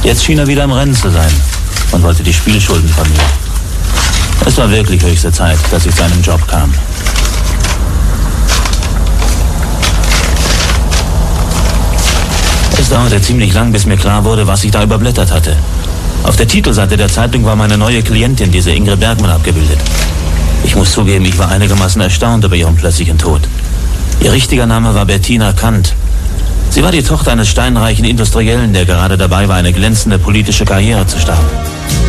Jetzt schien er wieder im Rennen zu sein und wollte die Spielschulden von mir. Es war wirklich höchste Zeit, dass ich zu einem Job kam. Es dauerte ziemlich lang, bis mir klar wurde, was ich da überblättert hatte. Auf der Titelseite der Zeitung war meine neue Klientin, diese Ingrid Bergmann, abgebildet. Ich muss zugeben, ich war einigermaßen erstaunt über ihren plötzlichen Tod. Ihr richtiger Name war Bettina Kant. Sie war die Tochter eines steinreichen Industriellen, der gerade dabei war, eine glänzende politische Karriere zu starten.